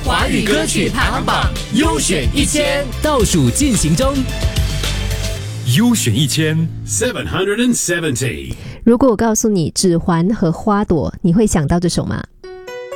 华语歌曲排行榜优选1000倒数进行中。 优选 770。 如果我告诉你指环和花朵，你会想到这首吗？